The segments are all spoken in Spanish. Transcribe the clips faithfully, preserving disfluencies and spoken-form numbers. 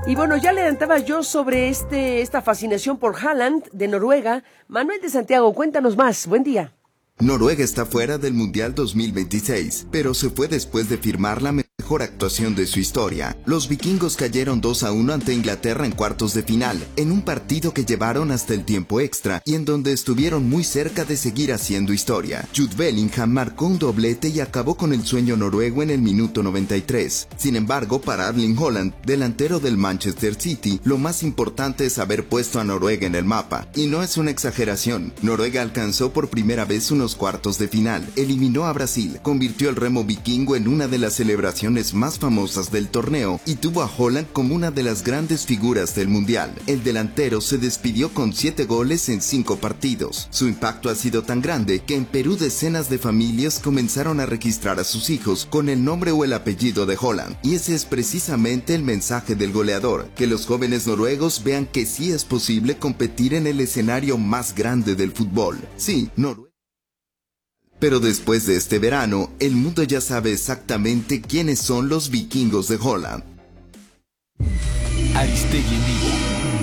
Y bueno, ya le adelantaba yo sobre este esta fascinación por Haaland de Noruega. Manuel de Santiago, cuéntanos más. Buen día. Noruega está fuera del Mundial dos mil veintiséis, pero se fue después de firmar la mejor actuación de su historia. Los vikingos cayeron dos a uno ante Inglaterra en cuartos de final, en un partido que llevaron hasta el tiempo extra y en donde estuvieron muy cerca de seguir haciendo historia. Jude Bellingham marcó un doblete y acabó con el sueño noruego en el minuto noventa y tres. Sin embargo, para Erling Haaland, delantero del Manchester City, lo más importante es haber puesto a Noruega en el mapa. Y no es una exageración. Noruega alcanzó por primera vez unos cuartos de final, eliminó a Brasil, convirtió el remo vikingo en una de las celebraciones más famosas del torneo y tuvo a Haaland como una de las grandes figuras del mundial. El delantero se despidió con siete goles en cinco partidos. Su impacto ha sido tan grande que en Perú decenas de familias comenzaron a registrar a sus hijos con el nombre o el apellido de Haaland. Y ese es precisamente el mensaje del goleador, que los jóvenes noruegos vean que sí es posible competir en el escenario más grande del fútbol. Sí, Noruega. Pero después de este verano, el mundo ya sabe exactamente quiénes son los vikingos de Haaland. Aristegui en vivo.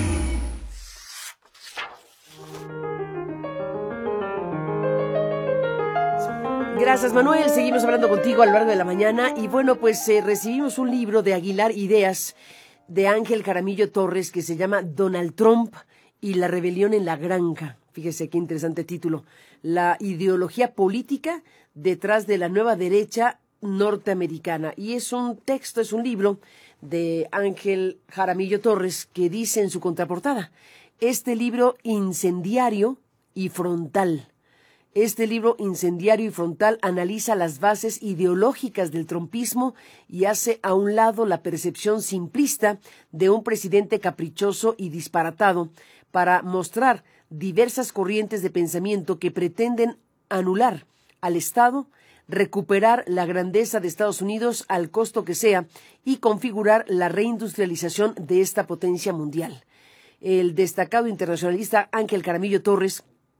Gracias, Manuel. Seguimos hablando contigo a lo largo de la mañana. Y bueno, pues eh, recibimos un libro de Aguilar Ideas de Ángel Jaramillo Torres que se llama Donald Trump y la rebelión en la granja. Fíjese qué interesante título. La ideología política detrás de la nueva derecha norteamericana. Y es un texto, es un libro de Ángel Jaramillo Torres que dice en su contraportada: este libro incendiario y frontal. Este libro incendiario y frontal analiza las bases ideológicas del trumpismo y hace a un lado la percepción simplista de un presidente caprichoso y disparatado para mostrar diversas corrientes de pensamiento que pretenden anular al Estado, recuperar la grandeza de Estados Unidos al costo que sea y configurar la reindustrialización de esta potencia mundial. El destacado internacionalista Ángel Jaramillo Torres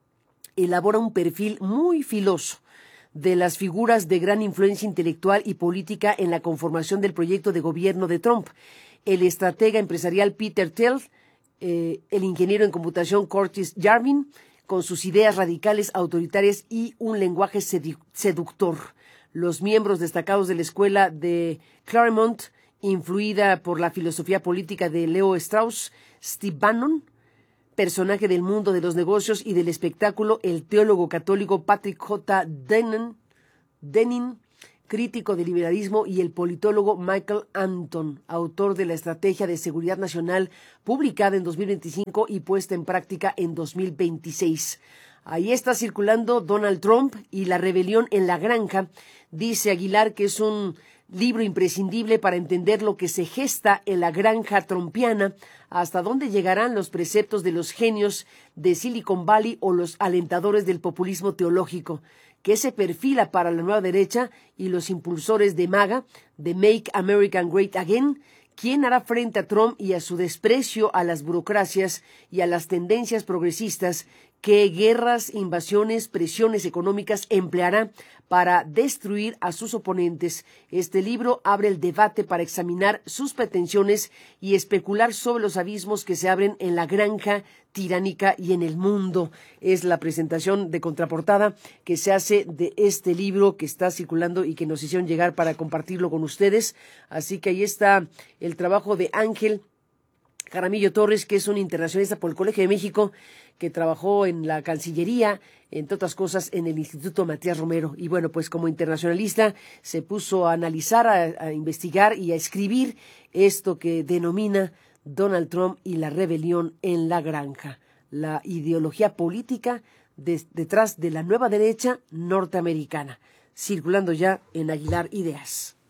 elabora un perfil muy filoso de las figuras de gran influencia intelectual y política en la conformación del proyecto de gobierno de Trump. El estratega empresarial Peter Thiel, eh, el ingeniero en computación Curtis Yarvin, con sus ideas radicales, autoritarias y un lenguaje sedu- seductor. Los miembros destacados de la escuela de Claremont, influida por la filosofía política de Leo Strauss, Steve Bannon, personaje del mundo de los negocios y del espectáculo, el teólogo católico Patrick J. Dennin, Dennin, crítico del liberalismo, y el politólogo Michael Anton, autor de la Estrategia de Seguridad Nacional, publicada en dos mil veinticinco y puesta en práctica en dos mil veintiséis. Ahí está circulando Donald Trump y la rebelión en la granja. Dice Aguilar que es un libro imprescindible para entender lo que se gesta en la granja trumpiana, hasta dónde llegarán los preceptos de los genios de Silicon Valley o los alentadores del populismo teológico, que se perfila para la nueva derecha y los impulsores de MAGA, de Make America Great Again. ¿Quién hará frente a Trump y a su desprecio a las burocracias y a las tendencias progresistas? ¿Qué guerras, invasiones, presiones económicas empleará para destruir a sus oponentes? Este libro abre el debate para examinar sus pretensiones y especular sobre los abismos que se abren en la granja tiránica y en el mundo. Es la presentación de contraportada que se hace de este libro que está circulando y que nos hicieron llegar para compartirlo con ustedes. Así que ahí está el trabajo de Ángel Jaramillo Torres, que es un internacionalista por el Colegio de México, que trabajó en la Cancillería, entre otras cosas, en el Instituto Matías Romero. Y bueno, pues como internacionalista se puso a analizar, a, a investigar y a escribir esto que denomina Donald Trump y la rebelión en la granja, la ideología política de, detrás de la nueva derecha norteamericana, circulando ya en Aguilar Ideas.